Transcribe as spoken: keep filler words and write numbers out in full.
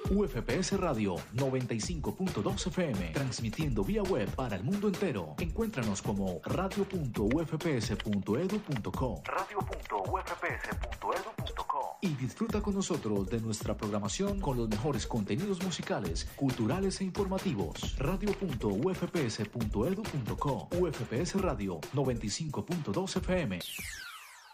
U F P S Radio noventa y cinco punto dos F M, transmitiendo vía web para el mundo entero. Encuéntranos como radio punto u f p s punto e d u punto co. radio punto u f p s punto e d u punto co. Y disfruta con nosotros de nuestra programación con los mejores contenidos musicales, culturales e informativos. radio punto u f p s punto e d u punto co. U F P S Radio noventa y cinco punto dos F M.